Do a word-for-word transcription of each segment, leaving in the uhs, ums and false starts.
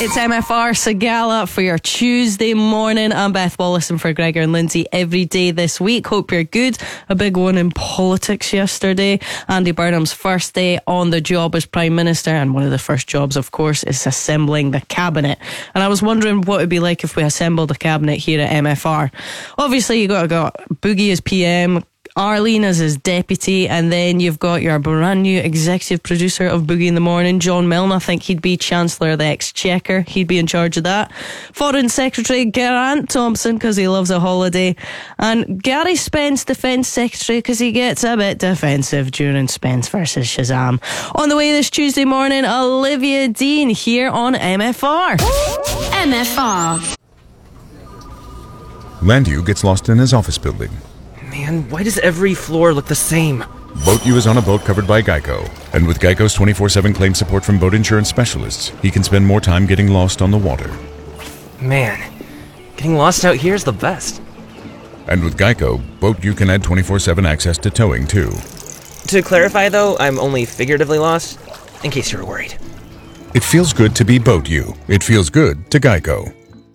It's M F R Sagala for your Tuesday morning. I'm Beth Wallace and for Gregor and Lindsay every day this week. Hope you're good. A big one in politics yesterday. Andy Burnham's first day on the job as Prime Minister, and one of the first jobs, of course, is assembling the Cabinet. And I was wondering what it would be like if we assembled a Cabinet here at M F R. Obviously, you got to go Boogie as P M, Arlene as his deputy, and then you've got your brand new executive producer of Boogie in the Morning, John Milne. I think he'd be Chancellor of the Exchequer. He'd be in charge of that. Foreign Secretary Geraint Thompson, because he loves a holiday. And Gary Spence, Defence Secretary, because he gets a bit defensive during Spence versus Shazam. On the way this Tuesday morning, Olivia Dean here on M F R. M F R. Landew gets lost in his office building. Man, why does every floor look the same? BoatU is on a boat covered by Geico. And with Geico's twenty-four seven claim support from boat insurance specialists, he can spend more time getting lost on the water. Man, getting lost out here is the best. And with Geico, BoatU can add twenty-four seven access to towing, too. To clarify, though, I'm only figuratively lost, in case you were worried. It feels good to be BoatU. It feels good to Geico.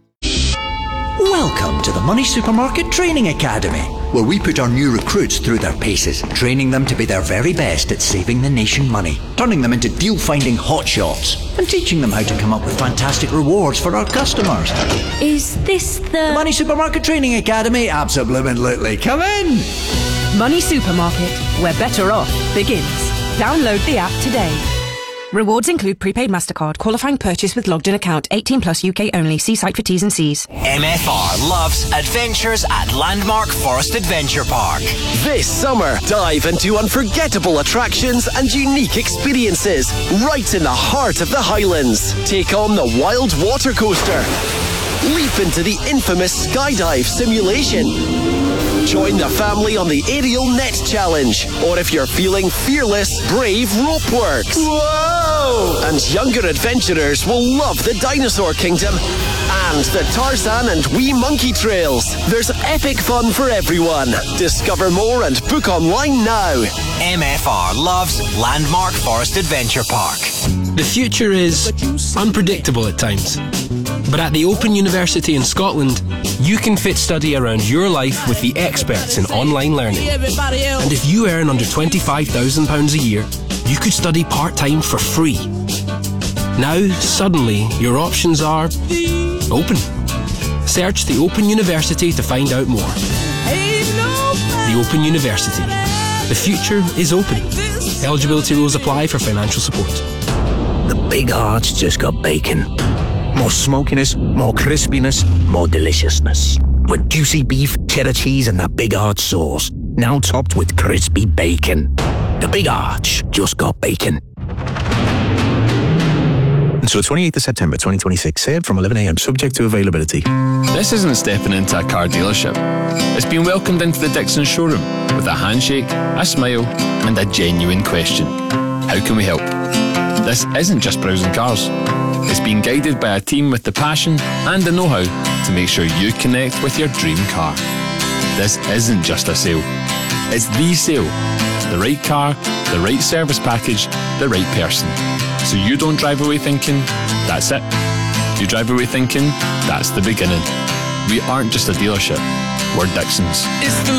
Welcome to the Money Supermarket Training Academy, where we put our new recruits through their paces, training them to be their very best at saving the nation money, turning them into deal-finding hotshots, and teaching them how to come up with fantastic rewards for our customers. Is this the... The Money Supermarket Training Academy? Absolutely. Come in! Money Supermarket, where better off begins. Download the app today. Rewards include prepaid MasterCard, qualifying purchase with logged in account, eighteen plus U K only. See site for T's and C's. M F R loves adventures at Landmark Forest Adventure Park. This summer, dive into unforgettable attractions and unique experiences right in the heart of the Highlands. Take on the Wild Water Coaster. Leap into the infamous skydive simulation. Join the family on the Aerial Net Challenge. Or if you're feeling fearless, brave Ropeworks. Whoa! And younger adventurers will love the Dinosaur Kingdom and the Tarzan and Wee Monkey Trails. There's epic fun for everyone. Discover more and book online now. M F R loves Landmark Forest Adventure Park. The future is unpredictable at times. But at the Open University in Scotland, you can fit study around your life with the experts in online learning. And if you earn under twenty-five thousand pounds a year, you could study part-time for free. Now, suddenly, your options are open. Search the Open University to find out more. The Open University. The future is open. Eligibility rules apply for financial support. The Big Arch just got bacon. More smokiness, more crispiness, more deliciousness. With juicy beef, cheddar cheese and that Big Arch sauce. Now topped with crispy bacon. The Big Arch just got bacon. Until twenty-eighth of September twenty twenty-six, served from eleven a m, subject to availability. This isn't stepping into a car dealership. It's been welcomed into the Dixon showroom with a handshake, a smile and a genuine question. How can we help? This isn't just browsing cars. It's been guided by a team with the passion and the know-how to make sure you connect with your dream car. This isn't just a sale. It's the sale. The right car, the right service package, the right person. So you don't drive away thinking, that's it. You drive away thinking, that's the beginning. We aren't just a dealership, we're Dixons. It's the